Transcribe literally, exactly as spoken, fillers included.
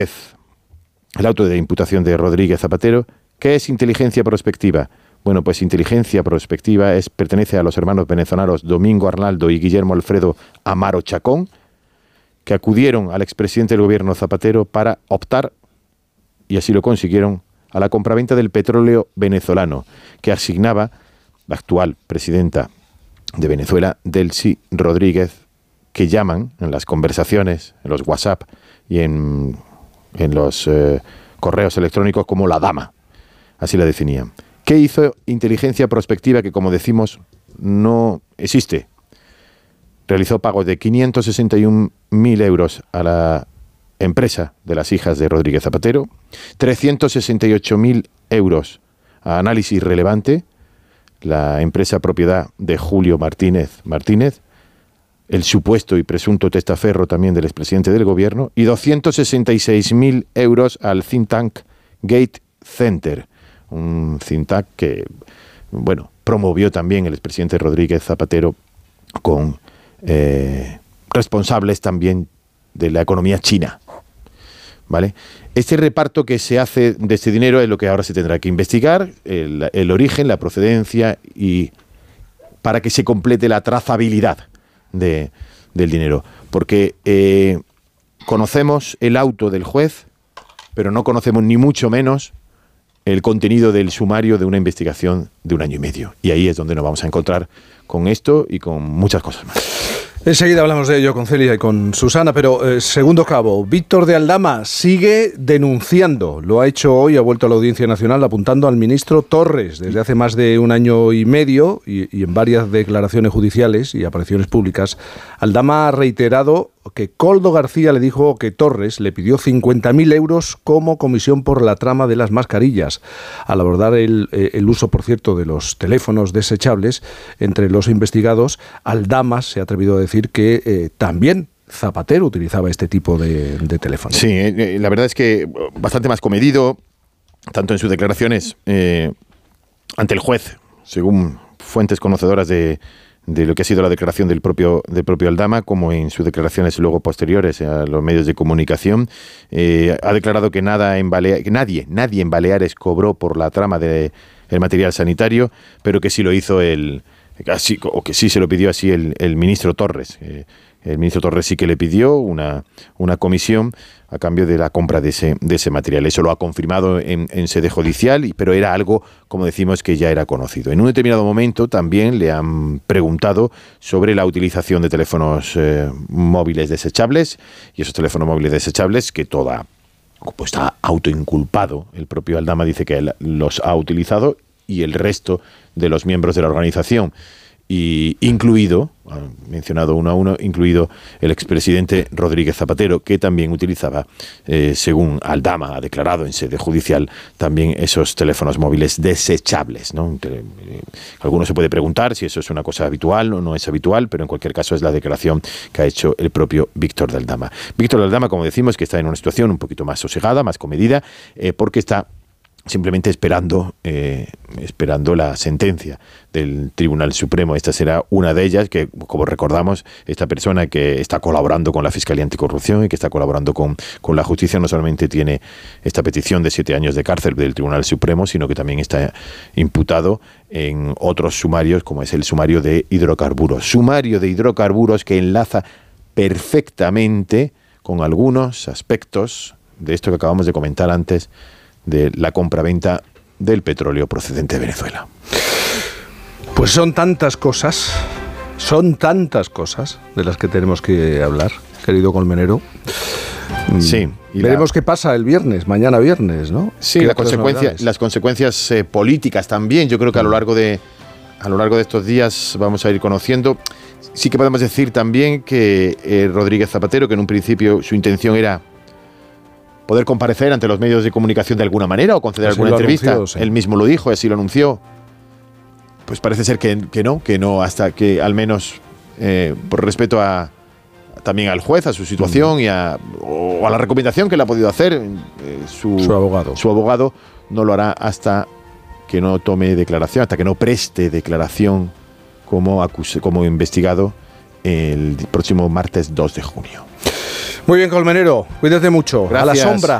el auto de imputación de Rodríguez Zapatero. ¿Qué es inteligencia prospectiva? Bueno, pues inteligencia prospectiva es, pertenece a los hermanos venezolanos Domingo Arnaldo y Guillermo Alfredo Amaro Chacón, que acudieron al expresidente del gobierno Zapatero para optar, y así lo consiguieron, a la compraventa del petróleo venezolano, que asignaba la actual presidenta de Venezuela, Delcy Rodríguez, que llaman en las conversaciones, en los WhatsApp y en, en los eh, correos electrónicos como la dama. Así la definían. ¿Qué hizo inteligencia prospectiva que, como decimos, no existe? Realizó pagos de quinientos sesenta y un mil euros a la empresa de las hijas de Rodríguez Zapatero, trescientos sesenta y ocho mil euros a Análisis Relevante, la empresa propiedad de Julio Martínez Martínez, el supuesto y presunto testaferro también del expresidente del gobierno, y doscientos sesenta y seis mil euros al think tank Gate Center, un think tank que, bueno, promovió también el expresidente Rodríguez Zapatero con eh, responsables también de la economía china, ¿vale? Este reparto que se hace de este dinero es lo que ahora se tendrá que investigar, el, el origen, la procedencia, y para que se complete la trazabilidad de, del dinero. Porque eh, conocemos el auto del juez, pero no conocemos ni mucho menos el contenido del sumario de una investigación de un año y medio. Y ahí es donde nos vamos a encontrar con esto y con muchas cosas más. Enseguida hablamos de ello con Celia y con Susana, pero eh, segundo cabo, Víctor de Aldama sigue denunciando. Lo ha hecho hoy, ha vuelto a la Audiencia Nacional apuntando al ministro Torres desde hace más de un año y medio y, y en varias declaraciones judiciales y apariciones públicas. Aldama ha reiterado que Koldo García le dijo que Torres le pidió cincuenta mil euros como comisión por la trama de las mascarillas. Al abordar el, el uso, por cierto, de los teléfonos desechables entre los investigados, Aldama se ha atrevido a decir que eh, también Zapatero utilizaba este tipo de, de teléfonos. Sí, eh, la verdad es que bastante más comedido, tanto en sus declaraciones eh, ante el juez, según fuentes conocedoras de de lo que ha sido la declaración del propio del propio Aldama, como en sus declaraciones luego posteriores a los medios de comunicación. Eh, ha declarado que nada en Balea- que nadie, nadie en Baleares cobró por la trama del material sanitario, pero que sí lo hizo el, así, o que sí se lo pidió así el, el ministro Torres. Eh, el ministro Torres sí que le pidió una, una comisión a cambio de la compra de ese, de ese material. Eso lo ha confirmado en, en sede judicial, pero era algo, como decimos, que ya era conocido. En un determinado momento también le han preguntado sobre la utilización de teléfonos eh, móviles desechables, y esos teléfonos móviles desechables que toda, pues está autoinculpado. El propio Aldama dice que él los ha utilizado y el resto de los miembros de la organización, y incluido, mencionado uno a uno, incluido el expresidente Rodríguez Zapatero, que también utilizaba, eh, según Aldama ha declarado en sede judicial, también esos teléfonos móviles desechables, ¿no? Entre, eh, alguno se puede preguntar si eso es una cosa habitual o no es habitual, pero en cualquier caso es la declaración que ha hecho el propio Víctor de Aldama. Víctor de Aldama, como decimos, que está en una situación un poquito más sosegada, más comedida, eh, porque está simplemente esperando eh, esperando la sentencia del Tribunal Supremo. Esta será una de ellas, que, como recordamos, esta persona que está colaborando con la Fiscalía Anticorrupción y que está colaborando con, con la justicia, no solamente tiene esta petición de siete años de cárcel del Tribunal Supremo, sino que también está imputado en otros sumarios, como es el sumario de hidrocarburos. Sumario de hidrocarburos que enlaza perfectamente con algunos aspectos de esto que acabamos de comentar antes, de la compraventa del petróleo procedente de Venezuela. Pues son tantas cosas, son tantas cosas de las que tenemos que hablar, querido colmenero. Sí. Y veremos la... qué pasa el viernes, mañana viernes, ¿no? Sí, la consecuencia, las consecuencias eh, políticas también. Yo creo que a lo largo de a lo largo de estos días vamos a ir conociendo. Sí que podemos decir también que eh, Rodríguez Zapatero, que en un principio su intención era poder comparecer ante los medios de comunicación de alguna manera o conceder así alguna entrevista. Anunció, sí. Él mismo lo dijo, así lo anunció. Pues parece ser que, que no, que no, hasta que al menos eh, por respeto a también al juez, a su situación mm. y a, o a la recomendación que le ha podido hacer eh, su, su abogado. Su abogado no lo hará hasta que no tome declaración, hasta que no preste declaración como, acuse, como investigado el próximo martes dos de junio. Muy bien, Colmenero, cuídate mucho. Gracias. A la sombra.